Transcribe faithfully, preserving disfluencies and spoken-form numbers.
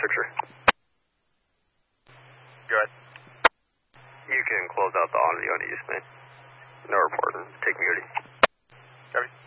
six three. Go ahead. You can close out the audio on the East Main. No reporting. Take me, Goody. Copy.